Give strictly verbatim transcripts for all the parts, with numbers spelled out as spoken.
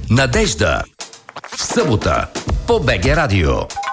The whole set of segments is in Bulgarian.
Надежда. В събота по БГ Радио.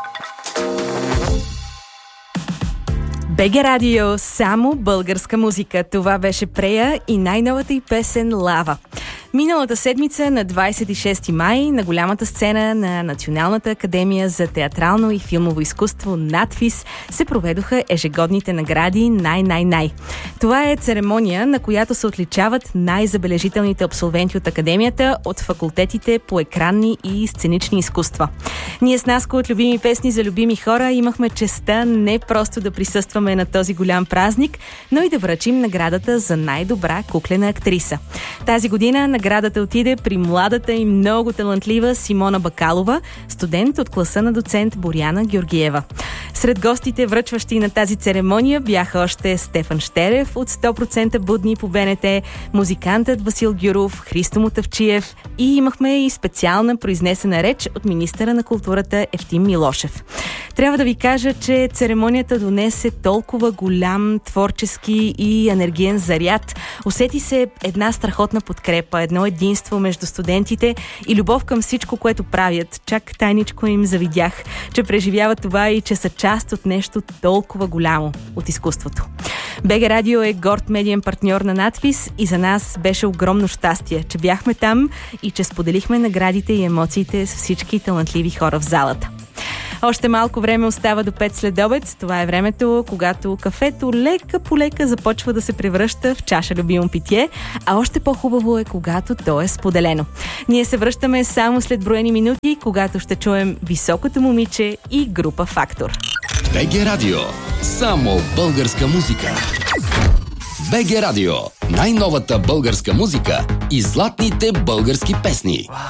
БГ Радио, само българска музика. Това беше Прея и най-новата й песен Лава. Миналата седмица на двадесет и шести май на голямата сцена на Националната академия за театрално и филмово изкуство НАТФИЗ се проведоха ежегодните награди Най-най-най. Това е церемония, на която се отличават най-забележителните абсолвенти от академията от факултетите по екранни и сценични изкуства. Ние с Наско от Любими песни за любими хора имахме честта не просто да присъстваме на този голям празник, но и да връчим наградата за най-добра куклена актриса. Тази година наградата отиде при младата и много талантлива Симона Бакалова, студент от класа на доцент Боряна Георгиева. Сред гостите, връчващи на тази церемония, бяха още Стефан Щерев от сто процента будни по БНТ, музикантът Васил Гюров, Христо Мутавчиев и имахме и специална произнесена реч от министъра на културата Евтим Милошев. Трябва да ви кажа, че церемонията донесе толкова голям творчески и енергиен заряд. Усети се една страхотна подкрепа, едно единство между студентите и любов към всичко, което правят. Чак тайничко им завидях, че преживяват това и че са част от нещо толкова голямо от изкуството. БГ Радио е горд медиен партньор на НАТФИЗ и за нас беше огромно щастие, че бяхме там и че споделихме наградите и емоциите с всички талантливи хора в залата. Още малко време остава до пет следобед. Това е времето, когато кафето лека по лека започва да се превръща в чаша любимо питие, а още по-хубаво е, когато то е споделено. Ние се връщаме само след броени минути, когато ще чуем Високото момиче и група Фактор. БГ Радио. Само българска музика. БГ Радио. Най-новата българска музика и златните български песни.